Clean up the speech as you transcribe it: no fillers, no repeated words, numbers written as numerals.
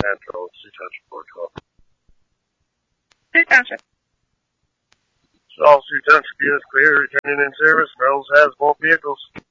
Central, Sioux Township 412. Sioux Township. All Sioux Township units clear, returning in service. Reynolds has both vehicles.